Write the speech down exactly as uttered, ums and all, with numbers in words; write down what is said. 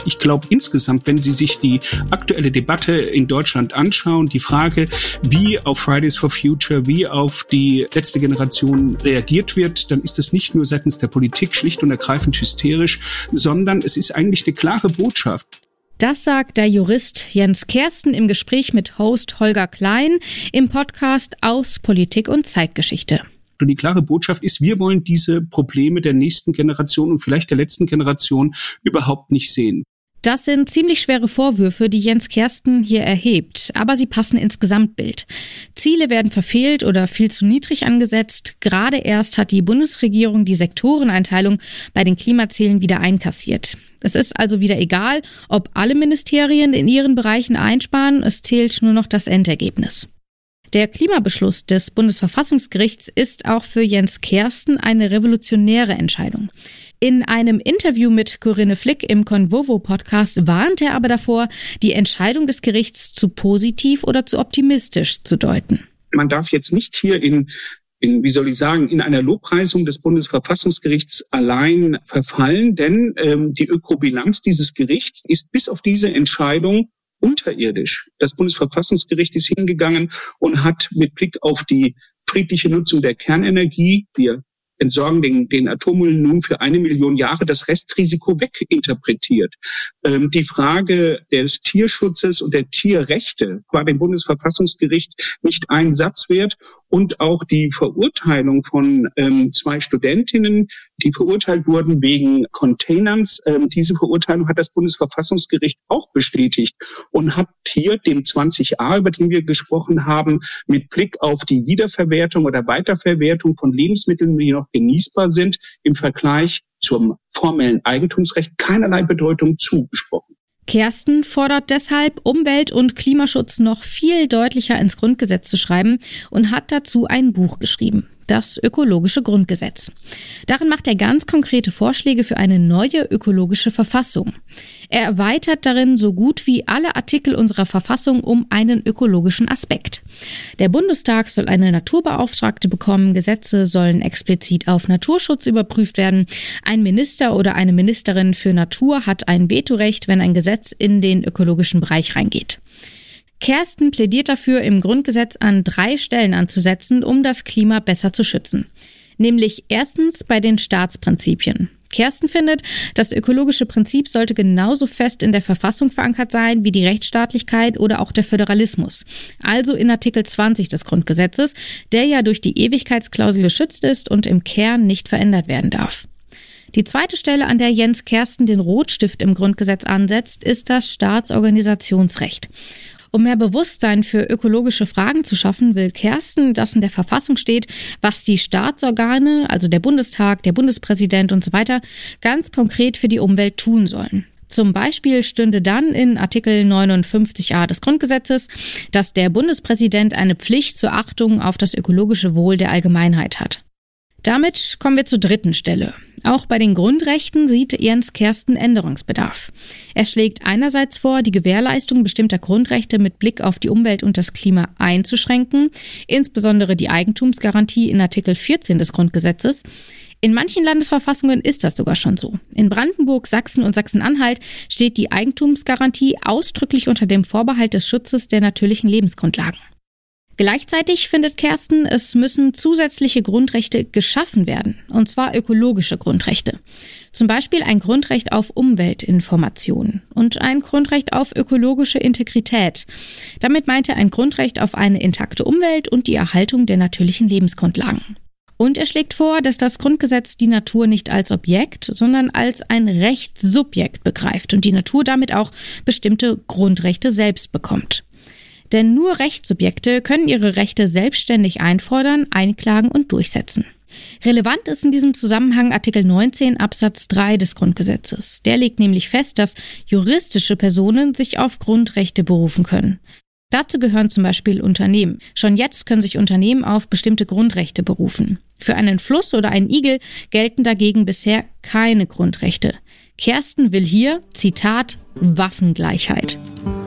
Ich glaube insgesamt, wenn Sie sich die aktuelle Debatte in Deutschland anschauen, die Frage, wie auf Fridays for Future, wie auf die letzte Generation reagiert wird, dann ist das nicht nur seitens der Politik schlicht und ergreifend hysterisch, sondern es ist eigentlich eine klare Botschaft. Das sagt der Jurist Jens Kersten im Gespräch mit Host Holger Klein im Podcast Aus Politik und Zeitgeschichte. Und die klare Botschaft ist, wir wollen diese Probleme der nächsten Generation und vielleicht der letzten Generation überhaupt nicht sehen. Das sind ziemlich schwere Vorwürfe, die Jens Kersten hier erhebt, aber sie passen ins Gesamtbild. Ziele werden verfehlt oder viel zu niedrig angesetzt. Gerade erst hat die Bundesregierung die Sektoreneinteilung bei den Klimazielen wieder einkassiert. Es ist also wieder egal, ob alle Ministerien in ihren Bereichen einsparen, es zählt nur noch das Endergebnis. Der Klimabeschluss des Bundesverfassungsgerichts ist auch für Jens Kersten eine revolutionäre Entscheidung. In einem Interview mit Corinne Flick im Convovo-Podcast warnt er aber davor, die Entscheidung des Gerichts zu positiv oder zu optimistisch zu deuten. Man darf jetzt nicht hier in In, wie soll ich sagen, in einer Lobpreisung des Bundesverfassungsgerichts allein verfallen, denn ähm, die Ökobilanz dieses Gerichts ist bis auf diese Entscheidung unterirdisch. Das Bundesverfassungsgericht ist hingegangen und hat mit Blick auf die friedliche Nutzung der Kernenergie, wir entsorgen den, den Atommüll nun für eine Million Jahre, das Restrisiko weginterpretiert. Ähm, die Frage des Tierschutzes und der Tierrechte war dem Bundesverfassungsgericht nicht ein Satz wert. Und auch die Verurteilung von ähm, zwei Studentinnen, die verurteilt wurden wegen Containers. Ähm, diese Verurteilung hat das Bundesverfassungsgericht auch bestätigt und hat hier dem zwanzig a, über den wir gesprochen haben, mit Blick auf die Wiederverwertung oder Weiterverwertung von Lebensmitteln, die noch genießbar sind, im Vergleich zum formellen Eigentumsrecht keinerlei Bedeutung zugesprochen. Kersten fordert deshalb, Umwelt- und Klimaschutz noch viel deutlicher ins Grundgesetz zu schreiben und hat dazu ein Buch geschrieben, das Ökologische Grundgesetz. Darin macht er ganz konkrete Vorschläge für eine neue ökologische Verfassung. Er erweitert darin so gut wie alle Artikel unserer Verfassung um einen ökologischen Aspekt. Der Bundestag soll eine Naturbeauftragte bekommen, Gesetze sollen explizit auf Naturschutz überprüft werden. Ein Minister oder eine Ministerin für Natur hat ein Vetorecht, wenn ein Gesetz in den ökologischen Bereich reingeht. Kersten plädiert dafür, im Grundgesetz an drei Stellen anzusetzen, um das Klima besser zu schützen. Nämlich erstens bei den Staatsprinzipien. Kersten findet, das ökologische Prinzip sollte genauso fest in der Verfassung verankert sein wie die Rechtsstaatlichkeit oder auch der Föderalismus. Also in Artikel zwanzig des Grundgesetzes, der ja durch die Ewigkeitsklausel geschützt ist und im Kern nicht verändert werden darf. Die zweite Stelle, an der Jens Kersten den Rotstift im Grundgesetz ansetzt, ist das Staatsorganisationsrecht. Um mehr Bewusstsein für ökologische Fragen zu schaffen, will Kersten, dass in der Verfassung steht, was die Staatsorgane, also der Bundestag, der Bundespräsident und so weiter, ganz konkret für die Umwelt tun sollen. Zum Beispiel stünde dann in Artikel neunundfünfzig a des Grundgesetzes, dass der Bundespräsident eine Pflicht zur Achtung auf das ökologische Wohl der Allgemeinheit hat. Damit kommen wir zur dritten Stelle. Auch bei den Grundrechten sieht Jens Kersten Änderungsbedarf. Er schlägt einerseits vor, die Gewährleistung bestimmter Grundrechte mit Blick auf die Umwelt und das Klima einzuschränken, insbesondere die Eigentumsgarantie in Artikel vierzehn des Grundgesetzes. In manchen Landesverfassungen ist das sogar schon so. In Brandenburg, Sachsen und Sachsen-Anhalt steht die Eigentumsgarantie ausdrücklich unter dem Vorbehalt des Schutzes der natürlichen Lebensgrundlagen. Gleichzeitig findet Kersten, es müssen zusätzliche Grundrechte geschaffen werden, und zwar ökologische Grundrechte. Zum Beispiel ein Grundrecht auf Umweltinformation und ein Grundrecht auf ökologische Integrität. Damit meint er ein Grundrecht auf eine intakte Umwelt und die Erhaltung der natürlichen Lebensgrundlagen. Und er schlägt vor, dass das Grundgesetz die Natur nicht als Objekt, sondern als ein Rechtssubjekt begreift und die Natur damit auch bestimmte Grundrechte selbst bekommt. Denn nur Rechtssubjekte können ihre Rechte selbstständig einfordern, einklagen und durchsetzen. Relevant ist in diesem Zusammenhang Artikel neunzehn Absatz drei des Grundgesetzes. Der legt nämlich fest, dass juristische Personen sich auf Grundrechte berufen können. Dazu gehören zum Beispiel Unternehmen. Schon jetzt können sich Unternehmen auf bestimmte Grundrechte berufen. Für einen Fluss oder einen Igel gelten dagegen bisher keine Grundrechte. Kersten will hier, Zitat, Waffengleichheit.